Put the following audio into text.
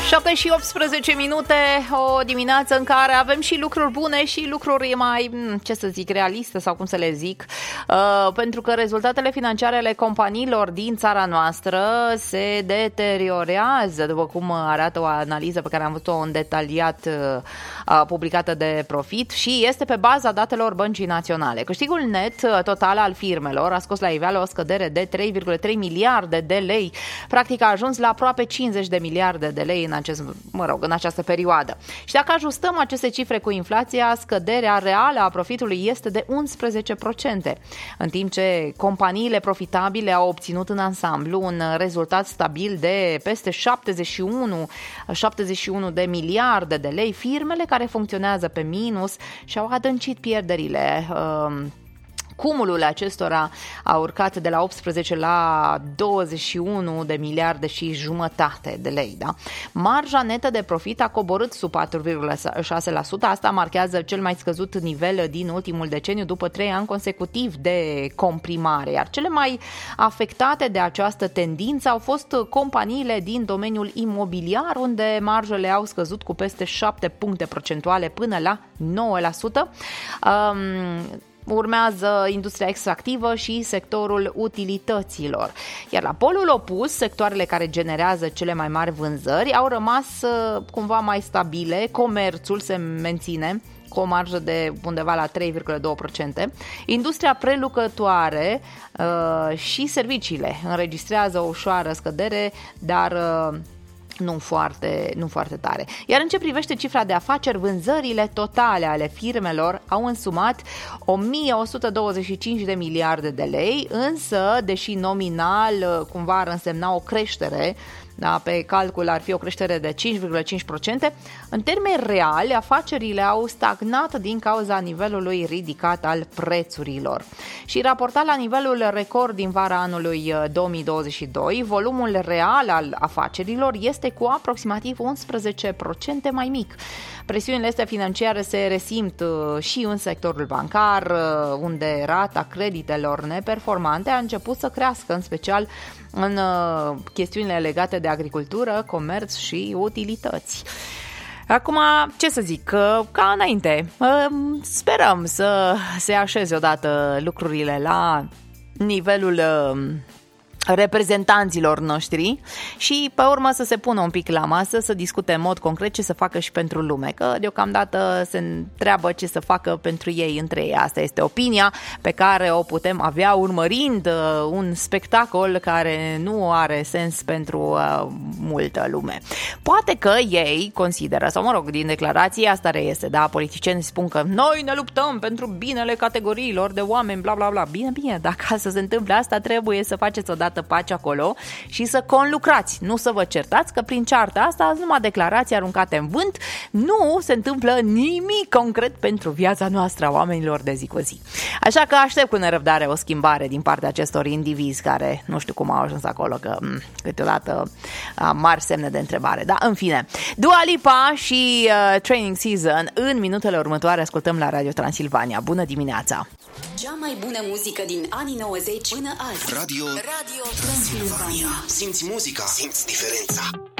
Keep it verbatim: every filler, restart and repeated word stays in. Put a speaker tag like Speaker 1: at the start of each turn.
Speaker 1: șapte și optsprezece minute, o dimineață în care avem și lucruri bune și lucruri mai, ce să zic, realiste sau cum să le zic, uh, pentru că rezultatele financiare ale companiilor din țara noastră se deteriorează, după cum arată o analiză pe care am văzut-o în detaliat uh, publicată de Profit și este pe baza datelor Băncii Naționale. Câștigul net total al firmelor a scos la iveală o scădere de trei virgulă trei miliarde de lei, practic a ajuns la aproape cincizeci de miliarde de lei în acest, mă rog, în această perioadă. Și dacă ajustăm aceste cifre cu inflația, scăderea reală a profitului este de unsprezece la sută, în timp ce companiile profitabile au obținut în ansamblu un rezultat stabil de peste șaptezeci și unu de miliarde de lei. Firmele care funcționează pe minus și-au adâncit pierderile. Cumulul acestora a urcat de la optsprezece la douăzeci și unu de miliarde și jumătate de lei. Da? Marja netă de profit a coborât sub patru virgulă șase la sută. Asta marchează cel mai scăzut nivel din ultimul deceniu după trei ani consecutiv de comprimare. Iar cele mai afectate de această tendință au fost companiile din domeniul imobiliar, unde marjele au scăzut cu peste șapte puncte procentuale până la nouă la sută. Um, Urmează industria extractivă și sectorul utilităților. Iar la polul opus, sectoarele care generează cele mai mari vânzări au rămas cumva mai stabile. Comerțul se menține cu o marjă de undeva la trei virgulă doi la sută. Industria prelucrătoare uh, și serviciile înregistrează o ușoară scădere, dar uh, Nu foarte, nu foarte tare. Iar în ce privește cifra de afaceri, vânzările totale ale firmelor au însumat o mie o sută douăzeci și cinci de miliarde de lei, însă, deși nominal cumva ar însemna o creștere, da, pe calcul ar fi o creștere de cinci virgulă cinci la sută, în termeni reali, afacerile au stagnat din cauza nivelului ridicat al prețurilor. Și raportat la nivelul record din vara anului două mii douăzeci și doi, volumul real al afacerilor este cu aproximativ unsprezece la sută mai mic. Presiunile astea financiare se resimt și în sectorul bancar, unde rata creditelor neperformante a început să crească, în special în chestiunile legate de agricultură, comerț și utilități. Acum, ce să zic, ca înainte, sperăm să se așeze odată lucrurile la nivelul reprezentanților noștri și pe urmă să se pună un pic la masă, să discute în mod concret ce să facă și pentru lume, că deocamdată se întreabă ce să facă pentru ei între ei. Asta este opinia pe care o putem avea urmărind un spectacol care nu are sens pentru uh, multă lume. Poate că ei consideră, sau mă rog, din declarație asta reiese, da, politicienii spun că noi ne luptăm pentru binele categoriilor de oameni, bla bla bla. Bine, bine, dacă să se întâmple asta, trebuie să faceți odată pace acolo și să conlucrați, nu să vă certați, că prin cearta asta sunt numai declarații aruncate în vânt, nu se întâmplă nimic concret pentru viața noastră a oamenilor de zi cu zi. Așa că aștept cu nerăbdare o schimbare din partea acestor indivizi care nu știu cum au ajuns acolo, că m- câteodată am mari semne de întrebare. Da, în fine. Dua Lipa și uh, Training Season în minutele următoare ascultăm la Radio Transilvania. Bună dimineața!
Speaker 2: Cea mai bună muzică din anii nouăzeci până azi.
Speaker 3: Radio, Radio Transilvania. Simți muzica, simți diferența.